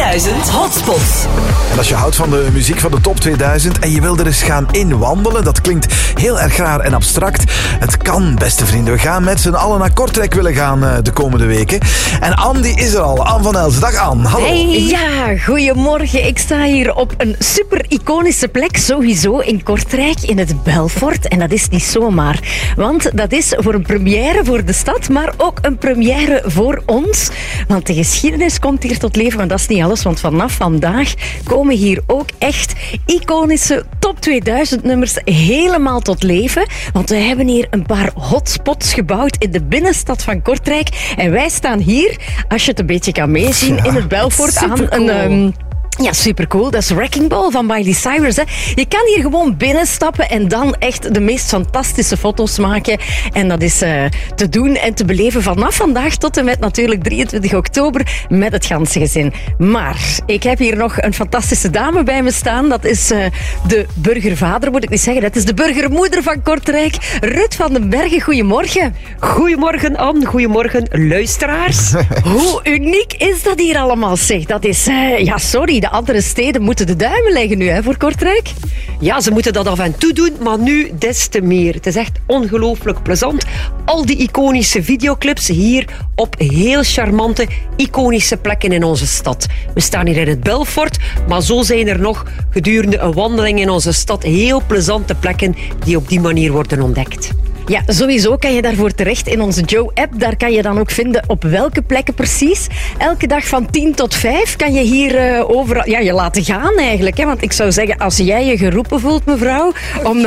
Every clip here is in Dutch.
2000 Hotspots. En als je houdt van de muziek van de top 2000 en je wil er eens gaan inwandelen, dat klinkt heel erg raar en abstract. Het kan, beste vrienden. We gaan met z'n allen naar Kortrijk willen gaan de komende weken. En Anne, die is er al. Anne van Elzen. Dag Anne, hallo. Hey, ja, goedemorgen. Ik sta hier op een super iconische plek, sowieso in Kortrijk, in het Belfort. En dat is niet zomaar. Want dat is voor een première voor de stad, maar ook een première voor ons. Want de geschiedenis komt hier tot leven, maar dat is niet alles. Want vanaf vandaag komen hier ook echt iconische top 2000 nummers helemaal tot leven. Want we hebben hier een paar hotspots gebouwd in de binnenstad van Kortrijk. En wij staan hier, als je het een beetje kan meezien, in het Belfort aan een... Ja, supercool. Dat is Wrecking Ball van Miley Cyrus. Hè. Je kan hier gewoon binnenstappen en dan echt de meest fantastische foto's maken. En dat is te doen en te beleven vanaf vandaag tot en met natuurlijk 23 oktober met het ganse gezin. Maar ik heb hier nog een fantastische dame bij me staan. Dat is de burgervader, moet ik niet zeggen. Dat is de burgermoeder van Kortrijk. Ruud van den Bergen, goedemorgen. Goedemorgen Anne, goedemorgen luisteraars. Hoe uniek is dat hier allemaal, zeg? Dat is, ja sorry, de andere steden moeten de duimen leggen nu, hè, voor Kortrijk. Ja, ze moeten dat af en toe doen, maar nu des te meer. Het is echt ongelooflijk plezant. Al die iconische videoclips hier op heel charmante, iconische plekken in onze stad. We staan hier in het Belfort, maar zo zijn er nog gedurende een wandeling in onze stad heel plezante plekken die op die manier worden ontdekt. Ja, sowieso kan je daarvoor terecht in onze Joe-app. Daar kan je dan ook vinden op welke plekken precies. Elke dag van 10 tot 5 kan je hier overal... Ja, je laten gaan eigenlijk. Hè? Want ik zou zeggen, als jij je geroepen voelt, mevrouw, om...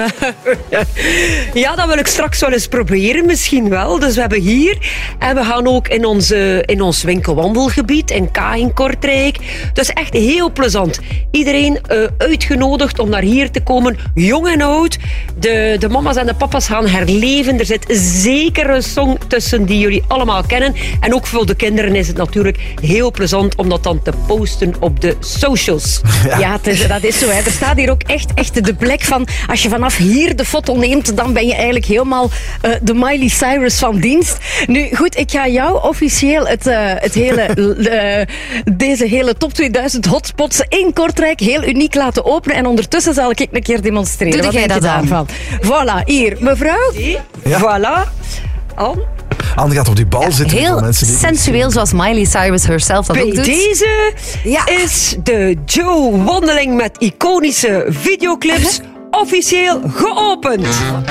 Ja, dat wil ik straks wel eens proberen, misschien wel. Dus we hebben hier... En we gaan ook in ons winkelwandelgebied, in K in Kortrijk. Dus echt heel plezant. Iedereen uitgenodigd om naar hier te komen. Jong en oud. De mama's en de papa's gaan herleven. Er zit zeker een song tussen die jullie allemaal kennen. En ook voor de kinderen is het natuurlijk heel plezant om dat dan te posten op de socials. Ja, dat is zo. Hè. Er staat hier ook echt de plek van... Als je vanaf hier de foto neemt, dan ben je eigenlijk helemaal de Miley Cyrus van dienst. Nu, goed, ik ga jou officieel deze hele top 2000 hotspots in Kortrijk heel uniek laten openen. En ondertussen zal ik een keer demonstreren. Doe jij dat daarvan? Voilà, hier. Mevrouw? Ja. Voilà. Anne gaat op die bal zitten. Heel mensen die sensueel, zoals Miley Cyrus herself dat Bij ook doet. deze is de Joe-wandeling met iconische videoclips officieel geopend.